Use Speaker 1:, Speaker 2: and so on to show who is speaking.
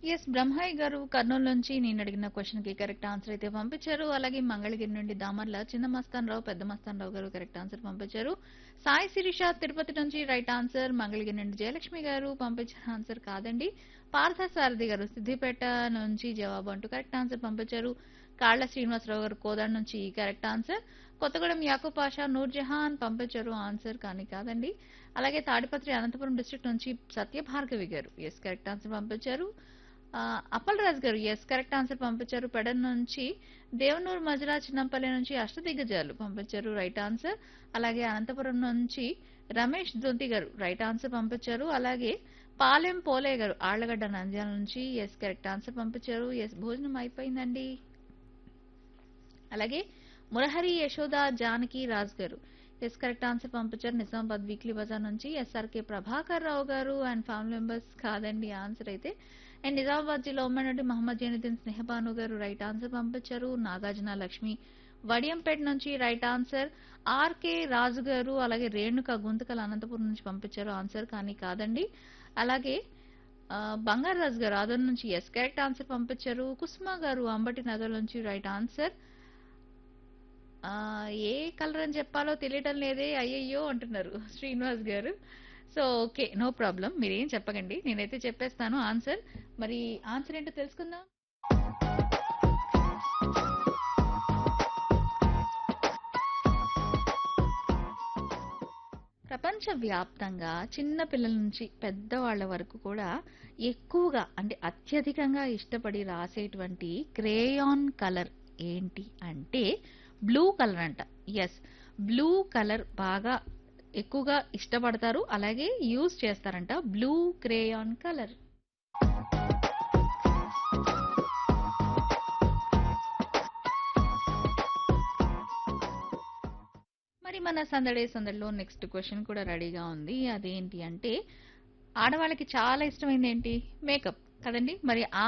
Speaker 1: Yes Brahmaiah గారు కర్నూలు నుంచి నేను అడిగిన క్వశ్చన్ కి కరెక్ట్ ఆన్సర్ అయితే పంపించారు. అలాగే మంగళగిరి నుండి దామర్ల చిన్న మస్తాన్ రావు పెద్ద మస్తాన్ రావు గారు కరెక్ట్ ఆన్సర్ పంపించారు. సాయి శిరీష తిరుపతి నుంచి రైట్ ఆన్సర్. మంగళగిరి నుండి జయలక్ష్మి గారు పంపించిన ఆన్సర్ కాదండి. పార్థసారథి గారు సిద్దిపేట నుంచి జవాబు అంటూ కరెక్ట్ ఆన్సర్ పంపించారు. కాళ్ల శ్రీనివాసరావు గారు కోదాడ నుంచి కరెక్ట్ ఆన్సర్. కొత్తగూడెం యాకూబ్ పాషా నూర్జహాన్ పంపించారు ఆన్సర్ కానీ కాదండి. అలాగే తాడిపత్రి అనంతపురం డిస్ట్రిక్ట్ నుంచి సత్యభార్గవి గారు ఎస్ కరెక్ట్ ఆన్సర్ పంపించారు. అప్పల్ రాజ్ గారు ఎస్ కరెక్ట్ ఆన్సర్ పంపించారు. పెడన్ నుంచి దేవనూరు మజరా చిన్నంపల్లి నుంచి అష్టదిగ్గజాలు పంపించారు రైట్ ఆన్సర్. అలాగే అనంతపురం నుంచి రమేష్ దొంతి గారు రైట్ ఆన్సర్ పంపించారు. అలాగే పాలెం పోలే గారు ఆళ్లగడ్డ నంద్యాల నుంచి ఎస్ కరెక్ట్ ఆన్సర్ పంపించారు. ఎస్ భోజనం అయిపోయిందండి. అలాగే మురహరి యశోద జానకి రాజ్ గారు ఎస్ కరెక్ట్ ఆన్సర్ పంపించారు. నిజామాబాద్ వీక్లీ బజార్ నుంచి ఎస్ఆర్కే ప్రభాకర్ రావు గారు అండ్ ఫ్యామిలీ మెంబర్స్ కాదండి ఆన్సర్ అయితే. అండ్ నిజామాబాద్ జిల్లా ఉమ్మడి మహమ్మద్ జైనుద్దీన్ స్నేహబాను గారు రైట్ ఆన్సర్ పంపించారు. నాగార్జున లక్ష్మి వడియంపేట నుంచి రైట్ ఆన్సర్. ఆర్కే రాజు గారు అలాగే రేణుక గుంతకల్ అనంతపురం నుంచి పంపించారు ఆన్సర్ కానీ కాదండి. అలాగే బంగారాజు గారు ఆదోన్ నుంచి ఎస్ కరెక్ట్ ఆన్సర్ పంపించారు. కుసుమ గారు అంబటి నగర్ నుంచి రైట్ ఆన్సర్. ఆ, ఏ కలర్ అని చెప్పాలో తెలియటం లేదే అయ్యయ్యో అంటున్నారు శ్రీనివాస్ గారు. సో ఓకే నో ప్రాబ్లం మీరేం చెప్పకండి నేనైతే చెప్పేస్తాను ఆన్సర్. మరి ఆన్సర్ ఏంటో తెలుసుకుందాం. ప్రపంచవ్యాప్తంగా చిన్న పిల్లల నుంచి పెద్దవాళ్ల వరకు కూడా ఎక్కువగా అంటే అత్యధికంగా ఇష్టపడి రాసేటువంటి క్రేయాన్ కలర్ ఏంటి అంటే బ్లూ కలర్ అంట. ఎస్ బ్లూ కలర్ బాగా ఎక్కువగా ఇష్టపడతారు అలాగే యూజ్ చేస్తారంట బ్లూ క్రేయాన్ కలర్. మరి మన సందడే సందడిలో నెక్స్ట్ క్వశ్చన్ కూడా రెడీగా ఉంది. అదేంటి అంటే ఆడవాళ్ళకి చాలా ఇష్టమైంది ఏంటి మేకప్ కదండి. మరి